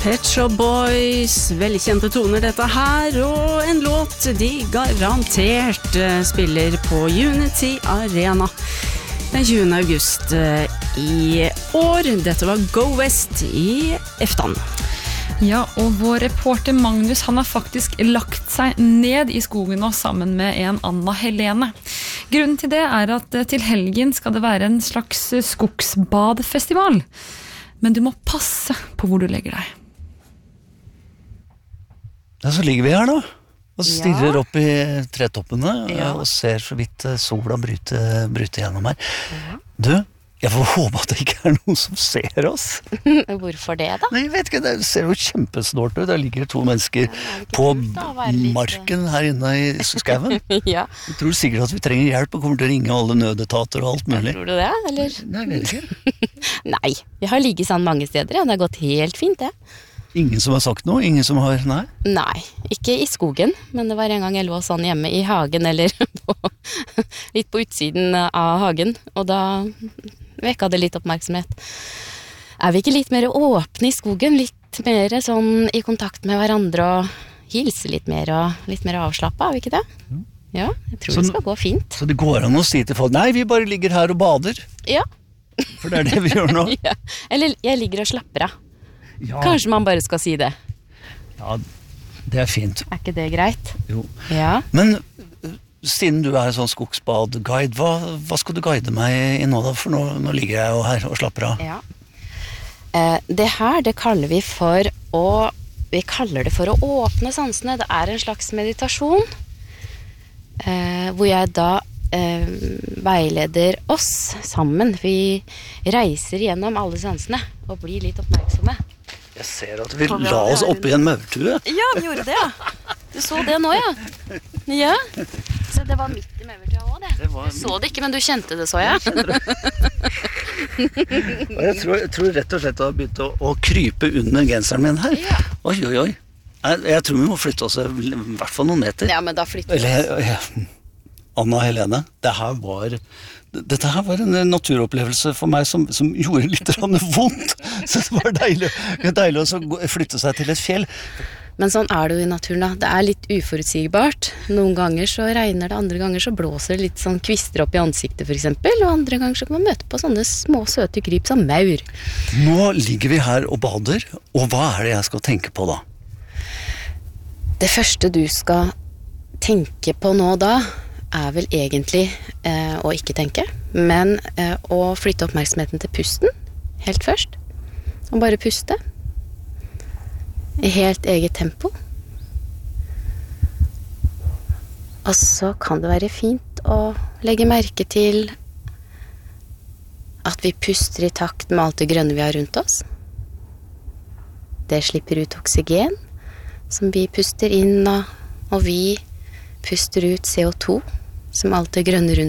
Pet Shop Boys, velkjente toner dette her, og en låt de garantert spiller på Unity Arena den 20. august i år. Dette var Go West i Eftan. Ja, og vår reporter Magnus, han har faktisk lagt seg ned i skogen nå sammen med en Anna Helene. Grunnen til det er at til helgen skal det være en slags skogsbadfestival. Men du må passe på hvor du legger deg. Ja, så ligger vi her da, og stirrer opp i tretoppene, og ser så vidt sola bryte gjennom her. Du, jeg får håpe at det ikke er noen som ser oss. Hvorfor det da? Nei, jeg vet ikke, det ser jo kjempesnårt ut. Der ligger to mennesker på marken her inne i skauen. Ja. Jeg tror sikkert at vi trenger hjelp og kommer til å ringe alle nødetater og alt mulig. Tror du det, eller? Nei, jeg vet ikke. Nei, vi har ligget sånn mange steder, det har gått helt fint det. Ingen som har sagt noe? Ingen som har, nei? Nei, ikke i skogen, men det var en gang jeg lå sånn hjemme i hagen, eller litt på utsiden av hagen, og da vekket det litt oppmerksomhet. Er vi ikke litt mer åpne i skogen, litt mer sånn i kontakt med hverandre, og hilse litt mer, og litt mer avslappet, er vi ikke det? Ja, jeg tror det skal gå fint. Så det går an å si til folk, nei, vi bare ligger her og bader? Ja. For det er det vi gjør nå. Ja. Eller jeg ligger og slapper av. Ja. Kanskje man bare skal si det. Ja, det er fint. Er ikke det greit? Jo. Ja. Men siden du er sånn skogsbadguide, hva skal du guide meg i nå da? For nå ligger jeg jo her og slapper av. Ja. Det her, det kaller vi for å åpne sansene. Det er en slags meditasjon, hvor jeg da veileder oss sammen. Vi reiser gjennom alle sansene og blir litt oppmerksomme. Jeg ser at vi la oss opp i en maurtue. Ja, vi gjorde det, ja. Du så det nå, ja. Ja. Så det var midt i maurtua også, det. Du så det ikke, men du kjente det, så jeg. Jeg tror rett og slett det har begynt å krype under genseren min her. Ja. Oi, oi, oi. Jeg tror vi må flytte oss i hvert fall noen meter. Ja, men da flytter vi oss. Anna Helene, dette her var en naturopplevelse for meg som gjorde litt vondt. Så det var deilig å flytte seg til et fjell. Men sånn er det jo i naturen da. Det er litt uforutsigbart. Noen ganger så regner det, andre ganger så blåser det litt sånn kvister opp i ansiktet for eksempel, og andre ganger så kan man møte på sånne små søte kryp som maur. Nå ligger vi her og bader, og hva er det jeg skal tenke på da? Det første du skal tenke på nå da, er vel egentlig å ikke tenke, men å flytte oppmerksomheten til pusten helt først, og bare puste i helt eget tempo. Og så kan det være fint å legge merke til at vi puster i takt med alt det grønne vi har rundt oss. Det slipper ut oksygen som vi puster inn, og vi puster ut CO2 som alt det grønne rundt